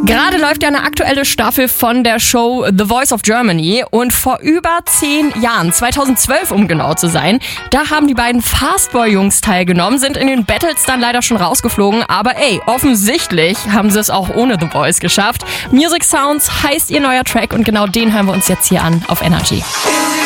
Gerade läuft ja eine aktuelle Staffel von der Show The Voice of Germany und vor über 10 Jahren, 2012 um genau zu sein, da haben die beiden Fastboy-Jungs teilgenommen, sind in den Battles dann leider schon rausgeflogen, aber offensichtlich haben sie es auch ohne The Voice geschafft. Music Sounds heißt ihr neuer Track und genau den hören wir uns jetzt hier an auf Energy.